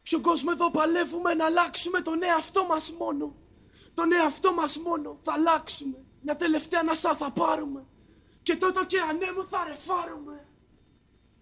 Ποιον κόσμο εδώ παλεύουμε να αλλάξουμε τον εαυτό μας μόνο. Τον εαυτό μας μόνο θα αλλάξουμε. Μια τελευταία ανάσα θα πάρουμε. Και τότε και ανέμου θα ρεφάρουμε.